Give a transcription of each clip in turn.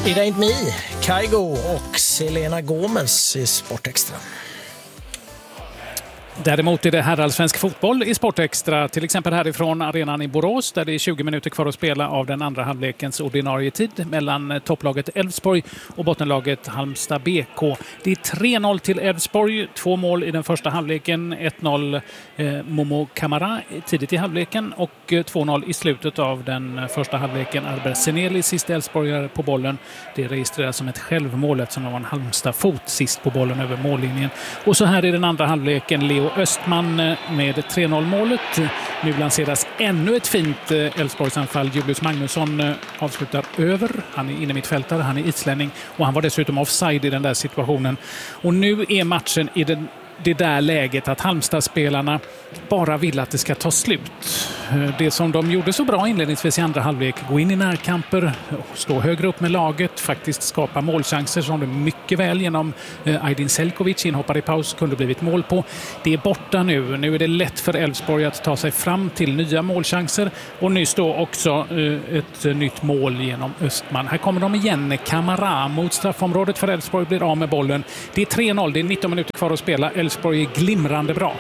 It Ain't Me, Kygo och Selena Gomez i Sportextra. Däremot är det herrallsvensk fotboll i Sportextra, till exempel härifrån arenan i Borås där det är 20 minuter kvar att spela av den andra halvlekens ordinarie tid mellan topplaget Elfsborg och bottenlaget Halmstad BK. Det är 3-0 till Elfsborg, 2 mål i den första halvleken, 1-0 Momo Kamara tidigt i halvleken och 2-0 i slutet av den första halvleken. Arber Seneli, sist Elfsborgare på bollen. Det registreras som ett självmål eftersom det var en Halmstad-fot sist på bollen över mållinjen. Och så här i den andra halvleken, Leo Östman med 3-0-målet. Nu lanseras ännu ett fint Elfsborgsanfall. Julius Magnusson avslutar över. Han är inne mittfältare, han är islänning och han var dessutom offside i den där situationen. Och nu är matchen i det där läget att Halmstad-spelarna bara vill att det ska ta slut. Det som de gjorde så bra inledningsvis i andra halvlek, gå in i närkamper, stå högre upp med laget, faktiskt skapa målchanser som de mycket väl genom Aydin Selkovic, inhoppare i paus, kunde blivit mål på. Det är borta nu. Nu är det lätt för Elfsborg att ta sig fram till nya målchanser och nu står också ett nytt mål genom Östman. Här kommer de igen. Kamara mot straffområdet för Elfsborg blir av med bollen. Det är 3-0, det är 19 minuter kvar att spela. Elfsborg är glimrande bra.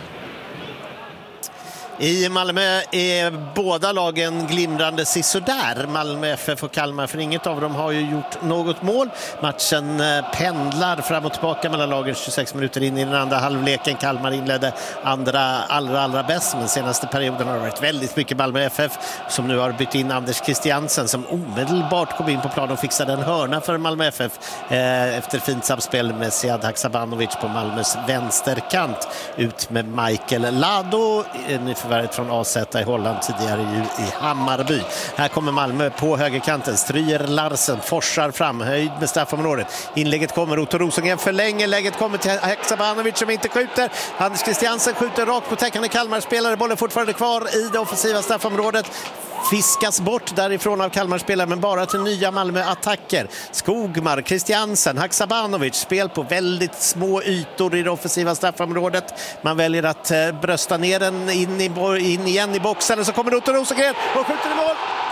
I Malmö är båda lagen glimrande sisådär. Malmö FF och Kalmar, för inget av dem har ju gjort något mål. Matchen pendlar fram och tillbaka mellan lagen 26 minuter in i den andra halvleken. Kalmar inledde allra bäst, men senaste perioden har det varit väldigt mycket Malmö FF som nu har bytt in Anders Christiansen som omedelbart kom in på plan och fixade en hörna för Malmö FF efter fint samspel med Sead Haksabanovic på Malmös vänsterkant. Ut med Michael Lado, förvärvet från AZ i Holland, tidigare ju i Hammarby. Här kommer Malmö på högerkanten. Stryger Larsen, forsar fram, höjd med straffområdet. Inlägget kommer, Otto Rosengren förlänger, läget kommer till Haksabanovic som inte skjuter. Anders Christiansen skjuter rakt på täckande Kalmar-spelare. Bollen fortfarande kvar i det offensiva straffområdet. Fiskas bort därifrån av Kalmar-spelare, men bara till nya Malmö-attacker. Skogmar, Christiansen, Haksabanovic, spel på väldigt små ytor i det offensiva straffområdet. Man väljer att brösta ner den in igen i boxen, och så kommer Otto Rosengren och skjuter i mål.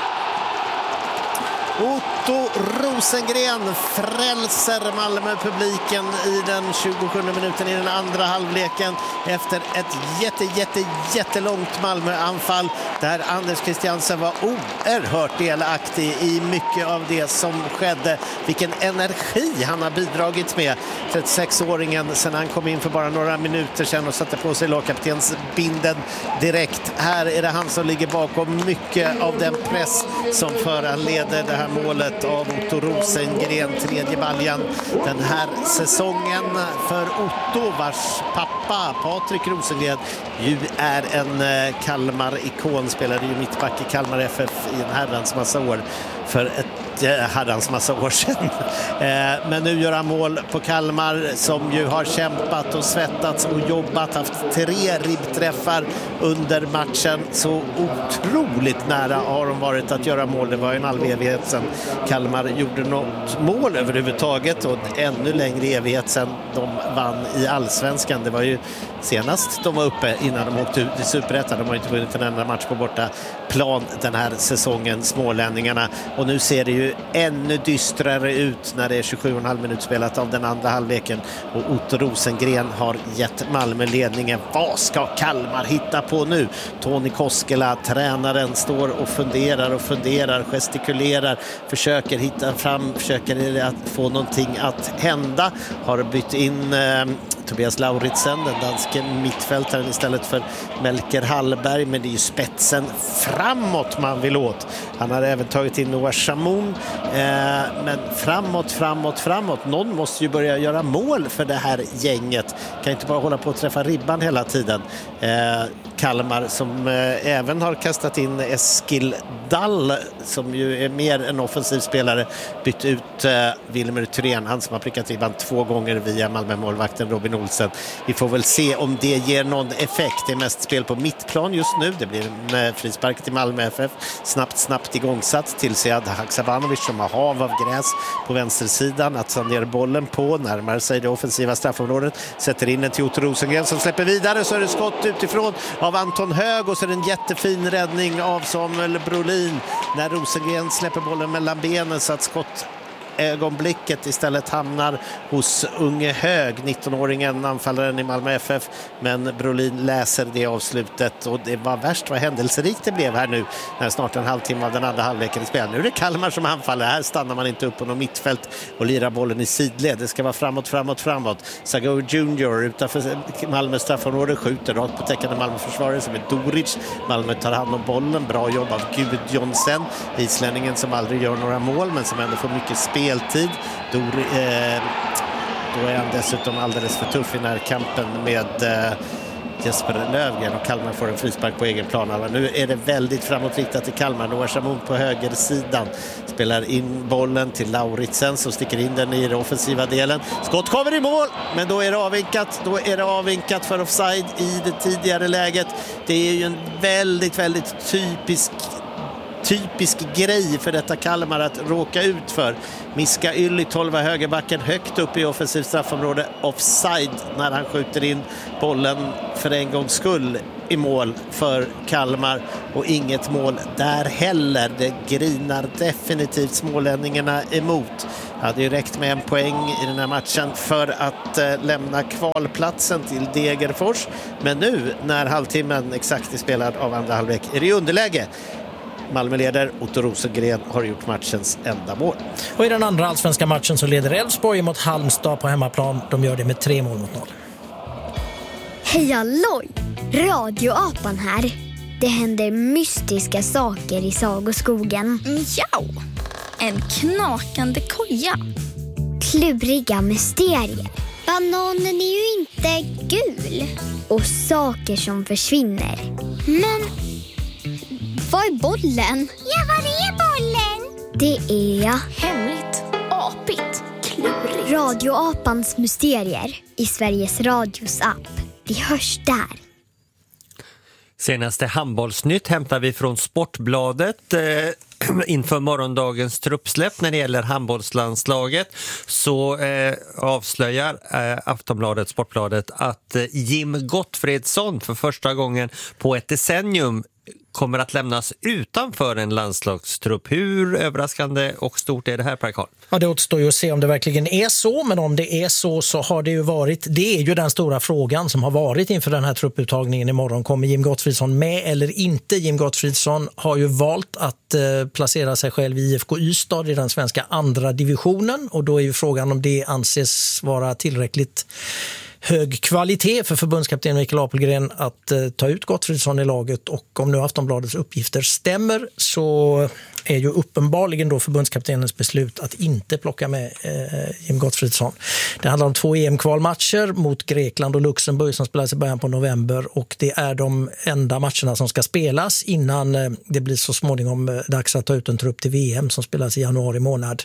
Otto Rosengren frälser Malmö-publiken i den 27 minuten i den andra halvleken efter ett jättelångt Malmö-anfall där Anders Christiansen var oerhört delaktig i mycket av det som skedde. Vilken energi han har bidragit med, 36-åringen, sen han kom in för bara några minuter sedan och satte på sig lagkaptensbinden direkt. Här är det han som ligger bakom mycket av den press som föranleder det här målet av Otto Rosengren, tredje baljan den här säsongen för Otto, vars pappa Patrik Rosengren ju är en Kalmar-ikon, spelade ju mittback i Kalmar FF i en herrans massa år för herrans massa år sedan. Men nu gör han mål på Kalmar som ju har kämpat och svettats och jobbat, haft 3 ribbträffar under matchen. Så otroligt nära har de varit att göra mål. Det var en halv evighet sedan Kalmar gjorde något mål överhuvudtaget, och ännu längre evighet sedan de vann i Allsvenskan. Det var ju senast de var uppe innan de åkte ut i Superettan. De har inte vunnit en enda match på borta plan den här säsongen, smålänningarna. Och nu ser det ju ännu dystrare ut när det är 27,5 minuter spelat av den andra halvleken och Otto Rosengren har gett Malmö ledningen. Vad ska Kalmar hitta på nu? Toni Koskela, tränaren, står och funderar, gestikulerar, försöker hitta fram, försöker att få någonting att hända. Har bytt in Tobias Lauritsen, den danske mittfältaren, istället för Melker Hallberg, men det är ju spetsen framåt man vill åt. Han har även tagit in Noah Chamoun, men framåt. Någon måste ju börja göra mål för det här gänget. Kan inte bara hålla på att träffa ribban hela tiden. Kalmar som även har kastat in Eskil Dall, som ju är mer en offensiv spelare, bytt ut Wilmer Thyrén, han som har prickat ribban 2 gånger via Malmö-målvakten Robin Olsen. Vi får väl se om det ger någon effekt. Det är mest spel på mittplan just nu. Det blir en frispark till Malmö FF. Snabbt igångsatt till Sead Haksabanovic som har hav av gräs på vänstersidan att ner bollen på, närmar sig det offensiva straffområdet, sätter in en till Otto Rosengren som släpper vidare, så är det skott utifrån av Anton Hög och så är det en jättefin räddning av Samuel Brolin när Rosengren släpper bollen mellan benen så att skott ögonblicket istället hamnar hos Unge Hög, 19-åringen, anfallaren i Malmö FF. Men Brolin läser det avslutet och det var värst vad händelserikt det blev här nu när snart en halvtimme av den andra halvleken i spel. Nu är det Kalmar som anfaller. Här stannar man inte upp på någon mittfält och lirar bollen i sidled. Det ska vara framåt. Sago Junior utanför Malmö straffområde skjuter rakt på täckande Malmö-försvarare som är Doric. Malmö tar hand om bollen. Bra jobb av Gudjonsen, islänningen som aldrig gör några mål men som ändå får mycket speltid. Då är han dessutom alldeles för tuff i närkampen med Jesper Lövgren och Kalmar får en frispark på egen plan. Nu är det väldigt framåtriktat till Kalmar. Noah Shamoun på högersidan spelar in bollen till Lauritsen som sticker in den i den offensiva delen. Skott kommer i mål, men då är det avvinkat för offside i det tidigare läget. Det är ju en väldigt, väldigt typisk grej för detta Kalmar att råka ut för. Miska Ylli, 12 högerbacken, högt upp i offensivt straffområde, offside när han skjuter in bollen för en gångs skull i mål för Kalmar och inget mål där heller. Det grinar definitivt smålänningarna emot. Det hade ju räckt med en poäng i den här matchen för att lämna kvalplatsen till Degerfors. Men nu när halvtimmen exakt är spelad av andra halvlek är det i underläge. Malmö leder, Otto Rosengren har gjort matchens enda mål. Och i den andra allsvenska matchen så leder Elfsborg mot Halmstad på hemmaplan. De gör det med 3-0. Hej halloj! Radioapan här. Det händer mystiska saker i sagoskogen. Ja, en knakande koja. Kluriga mysterier. Bananen är ju inte gul. Och saker som försvinner. Men vad är bollen? Ja, var är bollen? Det är hemligt, apigt, klurigt. Radioapans mysterier i Sveriges Radios app. Vi hörs där. Senaste handbollsnytt hämtar vi från Sportbladet. Inför morgondagens truppsläpp när det gäller handbollslandslaget så avslöjar Aftonbladet, Sportbladet, att Jim Gottfridsson för första gången på ett decennium kommer att lämnas utanför en landslagstrupp. Hur överraskande och stort är det här, Per Karl? Ja, det återstår ju att se om det verkligen är så, men om det är så har det ju varit. Det är ju den stora frågan som har varit inför den här trupputtagningen imorgon. Kommer Jim Gottfridsson med eller inte? Jim Gottfridsson har ju valt att placera sig själv i IFK Ystad i den svenska andra divisionen och då är ju frågan om det anses vara tillräckligt hög kvalitet för förbundskapten Mikael Apelgren att ta ut Gottfridsson i laget, och om nu Aftonbladets uppgifter stämmer så är ju uppenbarligen då förbundskaptenens beslut att inte plocka med Jim Gottfridsson. Det handlar om 2 EM-kvalmatcher mot Grekland och Luxemburg som spelas i början på november, och det är de enda matcherna som ska spelas innan det blir så småningom dags att ta ut en trupp till VM som spelas i januari månad.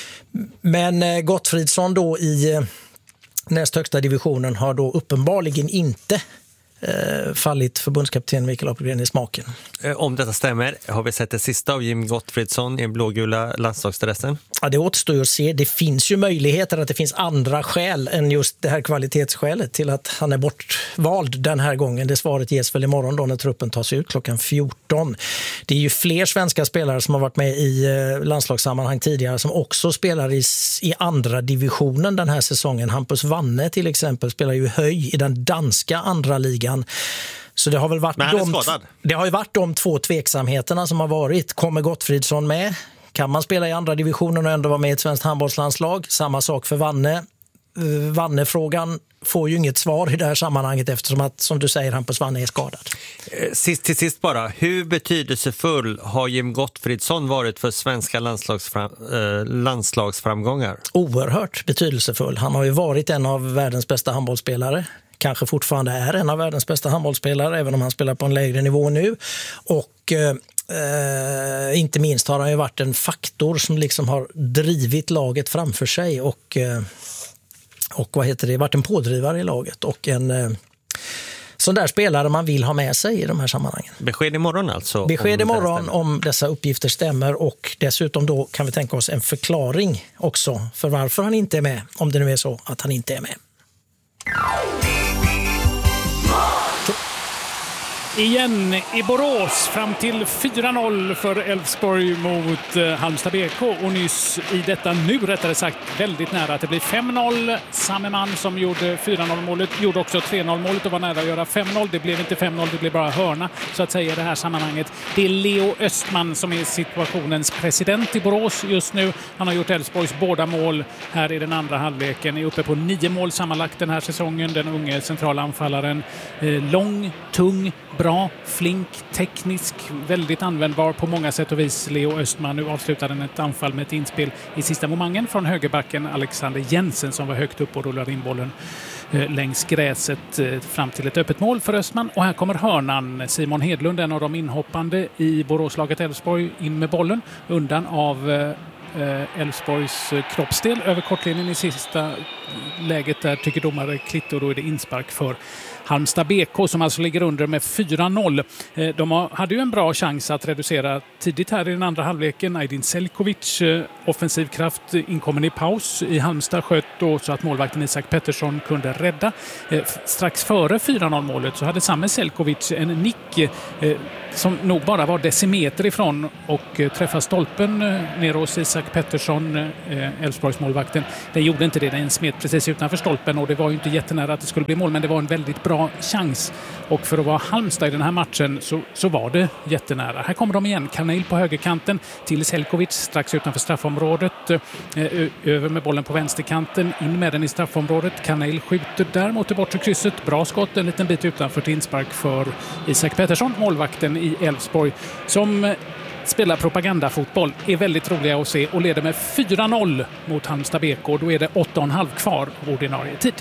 Men Gottfridsson då i näst högsta divisionen har då uppenbarligen inte fallit förbundskapten Mikael Apelgren i smaken. Om detta stämmer, har vi sett det sista av Jim Gottfridsson i den blågula landslagsdressen? Ja, det återstår ju att se. Det finns ju möjligheter att det finns andra skäl än just det här kvalitetsskälet till att han är bortvald den här gången. Det svaret ges väl imorgon då när truppen tas ut klockan 14. Det är ju fler svenska spelare som har varit med i landslagssammanhang tidigare som också spelar i andra divisionen den här säsongen. Hampus Wanne till exempel spelar ju höj i den danska andra ligan. Så det har väl varit de 2 tveksamheterna som har varit. Kommer Gottfridsson med? Kan man spela i andra divisionen och ändå vara med i ett svenskt handbollslandslag? Samma sak för Wanne. Wanne-frågan får ju inget svar i det här sammanhanget eftersom att, som du säger, Hampus Wanne är skadad. Till sist bara, hur betydelsefull har Jim Gottfridsson varit för svenska landslagsframgångar? Oerhört betydelsefull. Han har ju varit en av världens bästa handbollsspelare. Kanske fortfarande är en av världens bästa handbollsspelare även om han spelar på en lägre nivå nu. Och inte minst har han ju varit en faktor som liksom har drivit laget framför sig och varit en pådrivare i laget och en sån där spelare man vill ha med sig i de här sammanhangen. Besked imorgon alltså? Besked imorgon om dessa uppgifter stämmer, och dessutom då kan vi tänka oss en förklaring också för varför han inte är med, om det nu är så att han inte är med. igen i Borås fram till 4-0 för Elfsborg mot Halmstad BK och nyss i detta nu rättare sagt väldigt nära att det blir 5-0. Samme man som gjorde 4-0-målet gjorde också 3-0-målet och var nära att göra 5-0. Det blev inte 5-0, det blev bara hörna så att säga i det här sammanhanget. Det är Leo Östman som är situationens president i Borås just nu. Han har gjort Elfsborgs båda mål här i den andra halvleken. Är uppe på 9 mål sammanlagt den här säsongen. Den unge centralanfallaren. Lång, tung, bra, flink, teknisk, väldigt användbar på många sätt och vis. Leo Östman. Nu avslutar den ett anfall med ett inspel i sista momangen från högerbacken Alexander Jensen som var högt upp och rullade in bollen längs gräset fram till ett öppet mål för Östman. Och här kommer hörnan. Simon Hedlund, en av de inhoppande i Boråslaget Elfsborg, in med bollen undan av Elfsborgs kroppsdel över kortlinjen i sista läget. Där tycker domare Klitt och då är det inspark för Halmstad BK som alltså ligger under med 4-0. De hade ju en bra chans att reducera tidigt här i den andra halvleken. Aydin Selkovic, offensiv kraft, inkommen i paus i Halmstad, sköt då så att målvakten Isak Pettersson kunde rädda. Strax före 4-0-målet så hade samme Selkovic en nick som nog bara var decimeter ifrån och träffade stolpen ner hos Isak Pettersson, Elfsborgs målvakten. Den gjorde inte det, den smet precis utanför stolpen och det var ju inte jättenära att det skulle bli mål, men det var en väldigt bra chans. Och för att vara Halmstad i den här matchen så var det jättenära. Här kommer de igen, Kanel på högerkanten till Selkovic strax utanför straffområdet. Över med bollen på vänsterkanten, in med den i straffområdet. Kanel skjuter där mot det bortre krysset. Bra skott, en liten bit utanför till inspark för Isak Pettersson, målvakten i Elfsborg, som spelar propagandafotboll, är väldigt roliga att se och leder med 4-0 mot Halmstad BK. Då är det 8,5 kvar av ordinarie tid.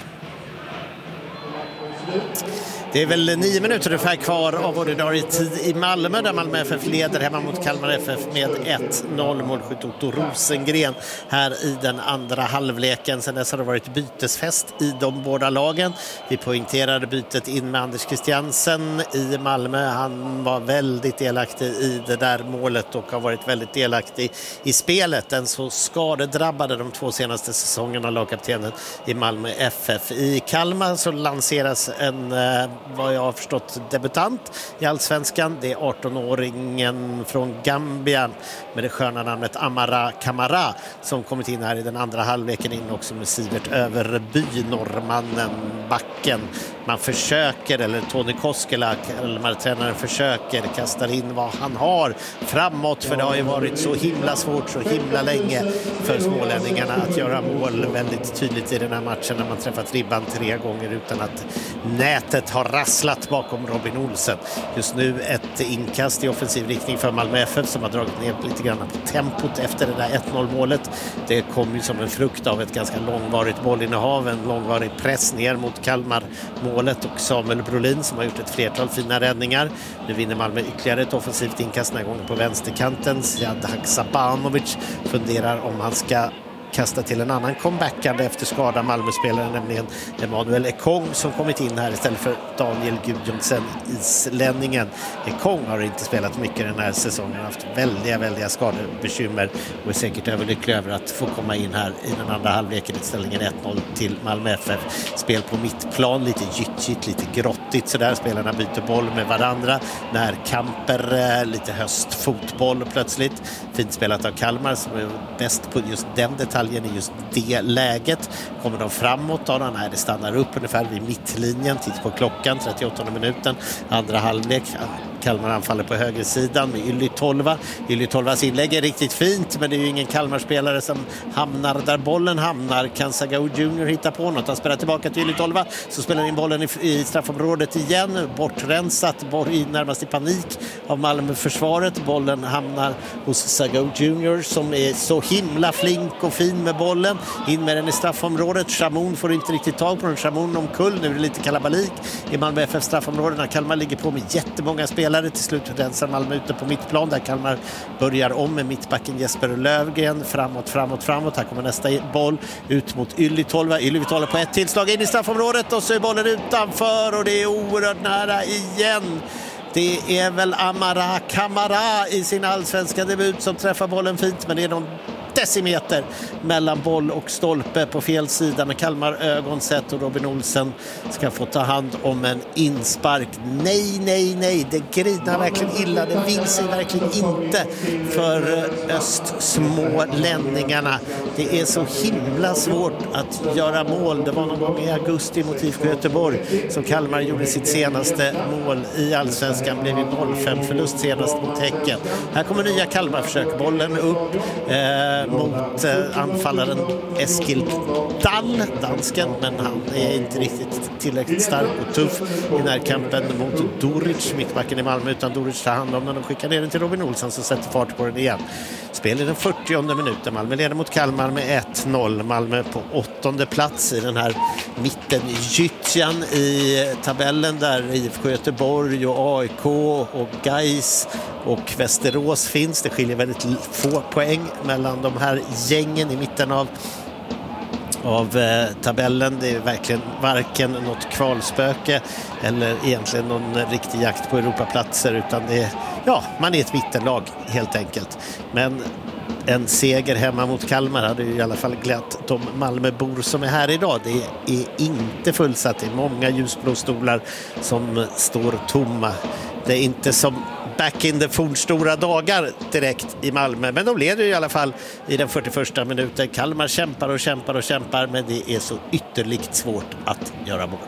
Det är väl 9 minuter ungefär kvar av ordinarie tid i Malmö där Malmö FF leder hemma mot Kalmar FF med 1-0. Målskytt Otto Rosengren här i den andra halvleken. Sen dess har det varit bytesfest i de båda lagen. Vi poängterade bytet in med Anders Christiansen i Malmö. Han var väldigt delaktig i det där målet och har varit väldigt delaktig i spelet. Den så skadedrabbade de 2 senaste säsongerna lagkaptenen i Malmö FF. I Kalmar så lanseras en vad jag har förstått debutant i Allsvenskan. Det är 18-åringen från Gambia med det sköna namnet Amara Kamara som kommit in här i den andra halvleken, in också med Sivert Överby, norrmannen, backen. Man försöker, eller Tony Koskela, Kalmar-tränaren försöker, kastar in vad han har framåt, för det har ju varit så himla svårt så himla länge för smålänningarna att göra mål. Väldigt tydligt i den här matchen när man träffat ribban 3 gånger utan att nätet har rasslat bakom Robin Olsen. Just nu ett inkast i offensiv riktning för Malmö FF som har dragit ner lite grann på tempot efter det där 1-0-målet. Det kom ju som en frukt av ett ganska långvarigt bollinnehav, en långvarig press ner mot Kalmar-målet och Samuel Brolin som har gjort ett flertal fina räddningar. Nu vinner Malmö ytterligare ett offensivt inkast den här gången på vänsterkanten. Sead Haksabanovic funderar om han ska kasta till en annan comebackande efter skada Malmö-spelaren, nämligen Emanuel Ekong som kommit in här istället för Daniel Gudjonsen, islänningen. Ekong har inte spelat mycket den här säsongen, har haft väldiga skadebekymmer och är säkert överlycklig över att få komma in här i den andra halvleken i ställningen 1-0 till Malmö FF. Spel på mittplan, lite gyttjigt, lite grottigt så där. Spelarna byter boll med varandra när Kamper, lite höstfotboll plötsligt. Fint spelat av Kalmar som är bäst på just den detaljen i just det läget. Kommer de framåt då? Nej, det stannar upp ungefär vid mittlinjen. Titt på klockan, 38 minuten. Andra halvlek. Kalmar anfaller på högersidan med Yli-Tolva. Yli-Tolvas inlägg är riktigt fint, men det är ju ingen Kalmar-spelare som hamnar där bollen hamnar. Kan Sagao Junior hitta på något? Han spelar tillbaka till Yli-Tolva, så spelar in bollen i straffområdet igen. Bortrensat, närmast i panik av Malmö-försvaret. Bollen hamnar hos Sagao Junior som är så himla flink och fin med bollen. In med den i straffområdet. Shamoun får inte riktigt tag på den. Shamoun omkull. Nu är det lite kalabalik i Malmö FF straffområdena. Kalmar ligger på med jättemånga spelare. Till slut rensar Malmö ute på mittplan där Kalmar börjar om med mittbacken Jesper Lövgren. Framåt. Här kommer nästa boll ut mot Yli-Tolva. Yli-Tolva på ett tillslag in i straffområdet och så är bollen utanför och det är oerhört nära igen. Det är väl Amara Kamara i sin allsvenska debut som träffar bollen fint, men det är någon decimeter mellan boll och stolpe på fel sida med Kalmar ögon sett, och Robin Olsen ska få ta hand om en inspark. Nej, det grinar verkligen illa, det vill sig verkligen inte för östsmålänningarna. Det är så himla svårt att göra mål. Det var någon gång i augusti mot IFK Göteborg som Kalmar gjorde sitt senaste mål i Allsvenskan, blev i 0-5 förlust senast mot Häcken. Här kommer nya Kalmar-försök, bollen upp mot anfallaren Eskil Dahl, dansken, men han är inte riktigt tillräckligt stark och tuff i närkampen mot Doric, mittbacken i Malmö, utan Doric tar hand om när de skickar ner den till Robin Olsen så sätter fart på den igen. Spel i den 40:e minuten. Malmö leder mot Kalmar med 1-0. Malmö på 8:e plats i den här mitten gyttjan i tabellen där IFK Göteborg och AIK och Gais och Västerås finns. Det skiljer väldigt få poäng mellan de här gängen i mitten av tabellen. Det är verkligen varken något kvalspöke eller egentligen någon riktig jakt på Europaplatser, utan det är, man är ett mittenlag helt enkelt. Men en seger hemma mot Kalmar hade ju i alla fall glatt de Malmöbor som är här idag. Det är inte fullsatt, det är många ljusblå stolar som står tomma. Det är inte som back in the fornstora dagar direkt i Malmö, men de leder ju i alla fall i den 41:a minuten. Kalmar kämpar, men det är så ytterligt svårt att göra mål.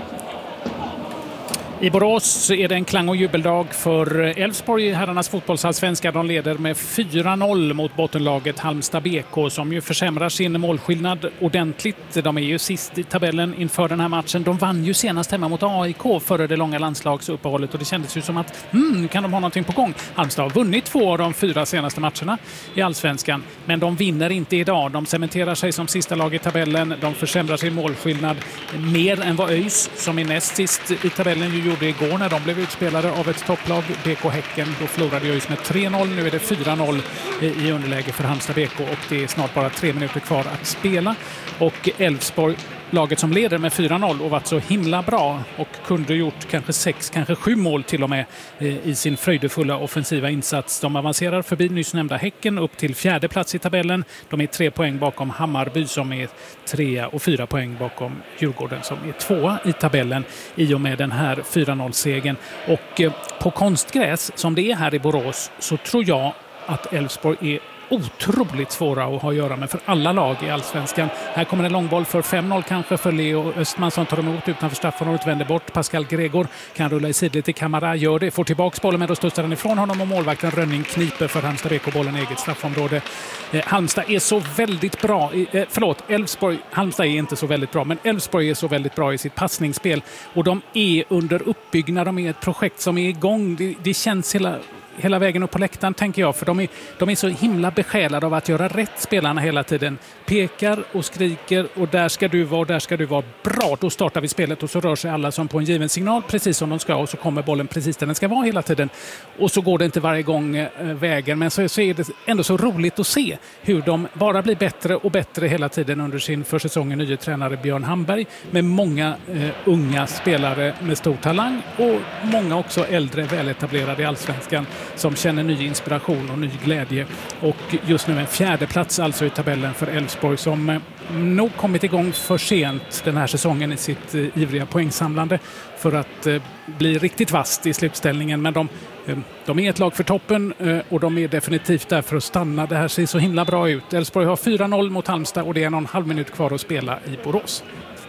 I Borås är det en klang- och jubeldag för Elfsborg i herrarnas fotbollsallsvenska. De leder med 4-0 mot bottenlaget Halmstad BK som ju försämrar sin målskillnad ordentligt. De är ju sist i tabellen inför den här matchen. De vann ju senast hemma mot AIK före det långa landslagsuppehållet och det kändes ju som att kan de ha någonting på gång. Halmstad har vunnit 2 av de 4 senaste matcherna i allsvenskan, men de vinner inte idag. De cementerar sig som sista lag i tabellen. De försämrar sin målskillnad mer än vad ÖIS, som är näst sist i tabellen, ju gjorde igår när de blev utspelade av ett topplag, BK Häcken. Då förlorade ÖIS med 3-0. Nu är det 4-0 i underläge för Halmstad BK och det är snart bara 3 minuter kvar att spela. Och Elfsborg, laget som leder med 4-0 och varit så himla bra och kunde gjort kanske 6, kanske 7 mål till och med i sin fröjdefulla offensiva insats. De avancerar förbi nyss nämnda Häcken upp till 4:e plats i tabellen. De är 3 poäng bakom Hammarby som är 3 och 4 poäng bakom Djurgården som är 2 i tabellen i och med den här 4-0-segern. Och på konstgräs som det är här i Borås så tror jag att Elfsborg är otroligt svåra att ha att göra med för alla lag i allsvenskan. Här kommer en långboll för 5-0 kanske för Leo Östman som tar emot utanför straffområdet, vänder bort. Pascal Gregor kan rulla i sidled till Kamara, gör det, får tillbaka bollen men då studsar den ifrån honom och målvakten Rönning kniper för Halmstad BK bollen i eget straffområde. Halmstad är så väldigt bra Halmstad är inte så väldigt bra, men Elfsborg är så väldigt bra i sitt passningsspel och de är under uppbyggnad, de är ett projekt som är igång. Det känns hela vägen upp på läktaren tänker jag, för de är så himla besjälade av att göra rätt, spelarna hela tiden. Pekar och skriker och där ska du vara bra, då startar vi spelet och så rör sig alla som på en given signal precis som de ska och så kommer bollen precis där den ska vara hela tiden och så går det inte varje gång vägen, men så är det ändå så roligt att se hur de bara blir bättre och bättre hela tiden under sin för säsongen nya tränare Björn Hamberg med många unga spelare med stor talang och många också äldre väletablerade i allsvenskan som känner ny inspiration och ny glädje. Och just nu en 4:e plats alltså i tabellen för Elfsborg som nog kommit igång för sent den här säsongen i sitt ivriga poängsamlande för att bli riktigt vast i slutställningen. Men de är ett lag för toppen och de är definitivt där för att stanna. Det här ser så himla bra ut. Elfsborg har 4-0 mot Halmstad och det är 1,5 minut kvar att spela i Borås.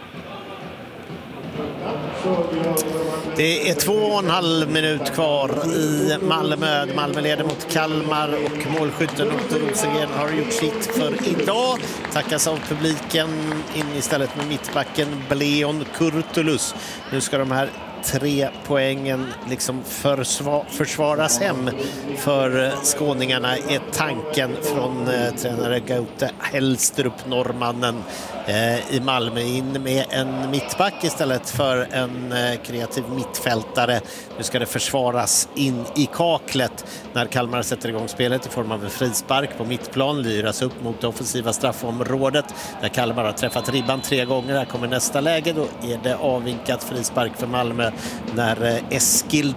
Det är 2,5 minut kvar i Malmö. Malmö leder mot Kalmar och målskytten Otto Rosengren har gjort sitt för idag. Tackas av publiken in istället med mittbacken Bleon Kurtulus. Nu ska de här 3 poängen liksom försvaras hem för skåningarna är tanken från tränare Gaute Hellstrup, norrmannen i Malmö, in med en mittback istället för en kreativ mittfältare. Nu ska det försvaras in i kaklet när Kalmar sätter igång spelet i form av en frispark på mittplan, lyras upp mot det offensiva straffområdet där Kalmar har träffat ribban 3 gånger. Här kommer nästa läge, då är det avvinkat frispark för Malmö när Eskild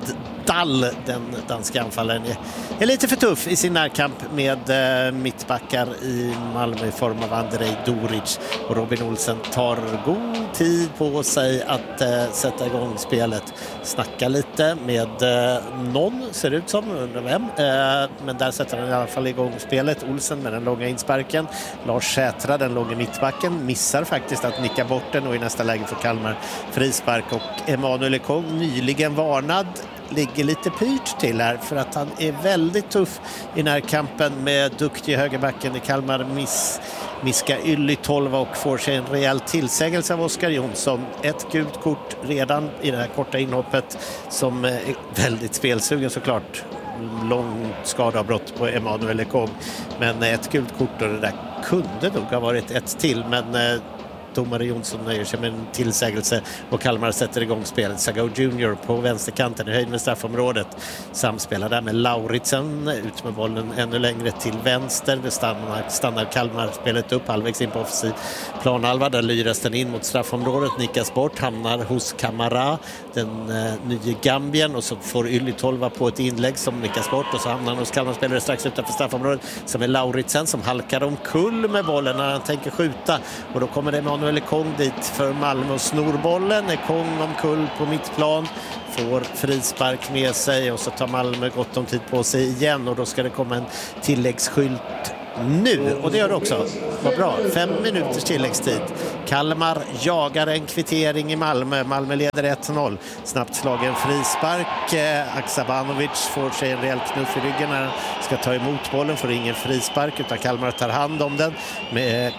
Dahl, den danska anfallaren, är lite för tuff i sin närkamp med mittbackar i Malmö i form av Andrej Doric, och Robin Olsen tar god tid på sig att sätta igång spelet. Snacka lite med någon, ser ut som, undrar vem, men där sätter han i alla fall igång spelet. Olsen med den långa insparken, Lars Sätra, den långa mittbacken, missar faktiskt att nicka bort den, och i nästa läge för Kalmar frispark, och Emanuel Ekong, nyligen varnad, ligger lite pyrt till här för att han är väldigt tuff i närkampen med duktig högerbacken i Kalmar, Miska Ylätolva, och får sig en rejäl tillsägelse av Oskar Jonsson. Ett gult kort redan i det här korta inhoppet, som är väldigt spelsugen såklart. Långt skadeavbrott på Emanuel Ekong, men ett gult kort, och det där kunde nog ha varit ett till, men domare Jonsson nöjer sig med en tillsägelse och Kalmar sätter igång spelet. Sagau Junior på vänsterkanten i höjd med straffområdet. Samspelar där med Lauritsen, ut med bollen ännu längre till vänster. Det stannar Kalmar spelet upp halvvägs in på offensiv planhalva. Där lyras den in mot straffområdet, nickas bort, hamnar hos Kamara, den nya Gambien, och så får Ylätolva på ett inlägg som nickas bort, och så hamnar han hos Kalmar-spelare strax utanför straffområdet som är Lauritsen, som halkar omkull med bollen när han tänker skjuta, och då kommer det Emanuel Ekong dit för Malmö och snor bollen. Ekong omkull på mittplan, får frispark med sig, och så tar Malmö gott om tid på sig igen, och då ska det komma en tilläggsskylt nu, och det gör det också. Vad bra, 5 minuters tilläggstid. Kalmar jagar en kvittering i Malmö. Malmö leder 1-0. Snabbt slagen frispark. Aksabanovic får sig en rejäl knuff i ryggen när han ska ta emot bollen. Får ingen frispark, utan Kalmar tar hand om den med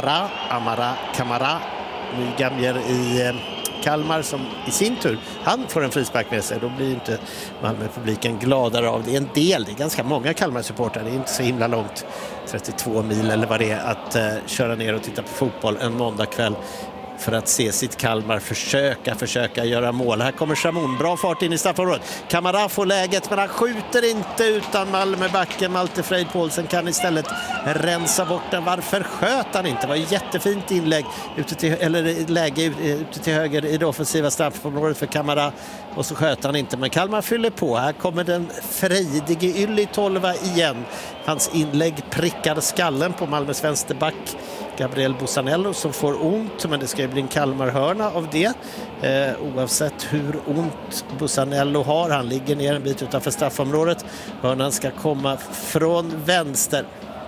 Kamara. Nygamjer i Kalmar, som i sin tur, han får en frispark med sig. Då blir inte Malmö-publiken gladare av det. Det är ganska många Kalmar-supportrar. Det är inte så himla långt, 32 mil eller vad det är, att köra ner och titta på fotboll en måndagkväll för att se sitt Kalmar försöka göra mål. Här kommer Chamon, bra fart in i straffområdet. Kamara får läget, men han skjuter inte, utan Malmöbacken Malte Freid Paulsen kan istället rensa bort den. Varför sköt han inte? Det var ett jättefint inlägg läge ute till höger i det offensiva straffområdet för Kamara, och så sköt han inte, men Kalmar fyller på. Här kommer den frejdige Ylätolva igen. Hans inlägg prickar skallen på Malmös vänsterback Gabriel Bussanello, som får ont, men det ska ju bli en Kalmar-hörna av det. Oavsett hur ont Bussanello har, han ligger ner en bit utanför straffområdet. Hörnan ska komma från vänster.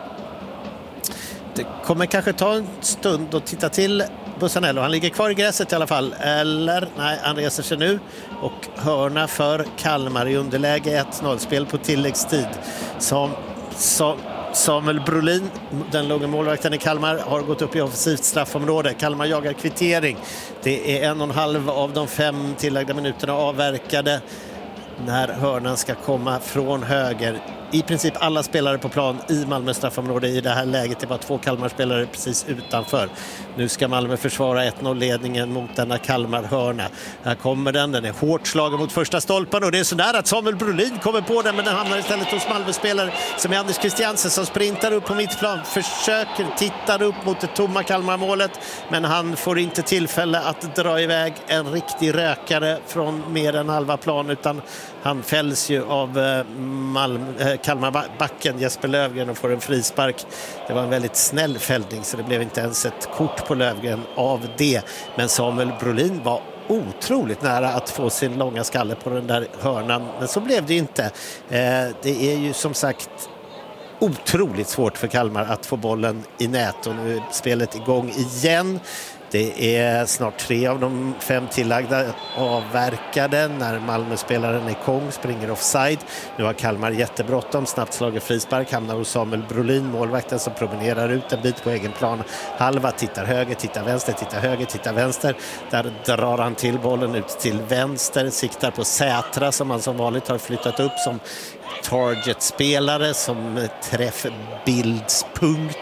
Det kommer kanske ta en stund att titta till Bussanello. Han ligger kvar i gräset i alla fall. Eller, nej, han reser sig nu. Och hörna för Kalmar i underläge 1-0. Spel på tilläggstid. Som Samuel Brolin, den långa målvakten i Kalmar, har gått upp i offensivt straffområde. Kalmar jagar kvittering. Det är 1,5 av de 5 tillagda minuterna avverkade när hörnan ska komma från höger. I princip alla spelare på plan i Malmö straffområde i det här läget. Det var 2 Kalmar-spelare precis utanför. Nu ska Malmö försvara 1-0-ledningen mot denna Kalmar-hörna. Här kommer den är hårt slagen mot första stolpen, och det är så där att Samuel Brolin kommer på den, men den hamnar istället hos Malmö-spelare som är Anders Christiansen, som sprintar upp på mittplan, tittar upp mot det tomma Kalmar-målet, men han får inte tillfälle att dra iväg en riktig rökare från mer än halva plan, utan han fälls ju av Kalmarbacken Jesper Löfgren och får en frispark. Det var en väldigt snäll fällning, så det blev inte ens ett kort på Löfgren av det. Men Samuel Brolin var otroligt nära att få sin långa skalle på den där hörnan, men så blev det inte. Det är ju som sagt otroligt svårt för Kalmar att få bollen i nät, och nu är spelet igång igen. Det är snart 3 av de 5 tillagda avverkade när Malmö-spelaren Ekong springer offside. Nu har Kalmar jättebråttom, snabbt slaget frispark, hamnar hos Samuel Brolin, målvakten, som promenerar ut en bit på egen plan. Halva, tittar höger, tittar vänster, tittar höger, tittar vänster. Där drar han till bollen ut till vänster, siktar på Sätra som han som vanligt har flyttat upp som target-spelare, som träffbildspunkt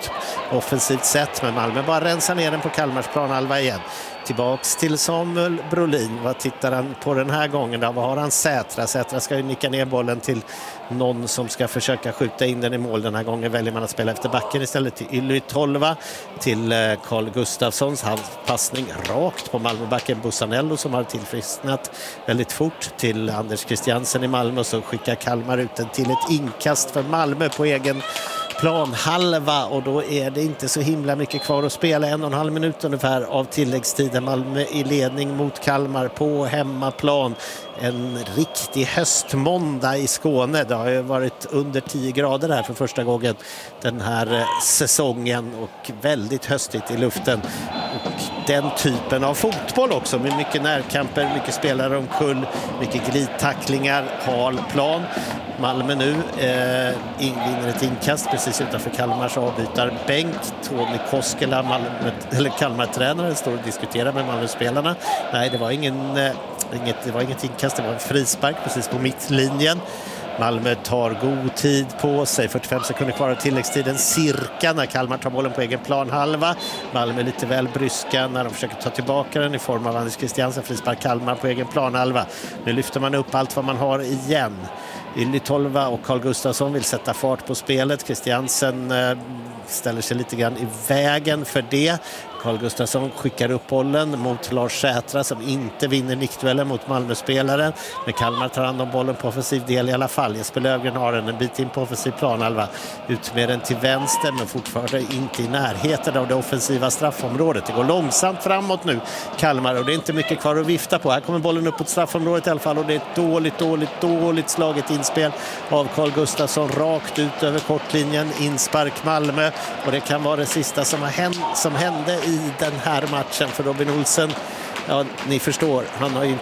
offensivt sett, men Malmö bara rensar ner den på Kalmars planhalva igen. Tillbaks till Samuel Brolin. Vad tittar han på den här gången då? Vad har han? Sätra? Sätra ska ju nicka ner bollen till någon som ska försöka skjuta in den i mål. Den här gången väljer man att spela efter backen istället till Yli-Tolva, till Carl Gustafssons passning rakt på Malmöbacken Bussanello som har tillfrisknat väldigt fort till Anders Christiansen i Malmö, så skickar Kalmar ut den till ett inkast för Malmö på egen planhalva, och då är det inte så himla mycket kvar att spela. 1,5 minut ungefär av tilläggstiden. Malmö i ledning mot Kalmar på hemmaplan. En riktig höstmåndag i Skåne. Det har ju varit under 10 grader här för första gången den här säsongen och väldigt höstigt i luften. Och den typen av fotboll också med mycket närkamper, mycket spelare omkull, mycket glidtacklingar, hal plan. Malmö nu vinner ett inkast precis utanför Kalmars avbytarbänk. Tony Koskela, Kalmar-tränaren, står och diskuterar med Malmö-spelarna. Nej, det var inget inkast, det var en frispark precis på mittlinjen. Malmö tar god tid på sig, 45 sekunder kvar av tilläggstiden cirka när Kalmar tar bollen på egen planhalva. Malmö är lite väl bryska när de försöker ta tillbaka den i form av Anders Christiansen, frispark Kalmar på egen planhalva. Nu lyfter man upp allt vad man har igen. Yli-Tolva och Carl Gustafsson vill sätta fart på spelet. Christiansen ställer sig lite grann i vägen för det. Carl Gustafsson skickar upp bollen mot Lars Sätra som inte vinner nickduellen mot Malmö-spelaren. Men Kalmar tar hand om bollen på offensiv del i alla fall. Jesper Löfgren har en bit in på offensiv planhalva. Ut med den till vänster, men fortfarande inte i närheten av det offensiva straffområdet. Det går långsamt framåt nu, Kalmar, och det är inte mycket kvar att vifta på. Här kommer bollen upp på straffområdet i alla fall, och det är ett dåligt slaget inspel av Carl Gustafsson rakt ut över kortlinjen. Inspark Malmö, och det kan vara det sista som hände i den här matchen för Robin Olsen. Ja, ni förstår, han har ju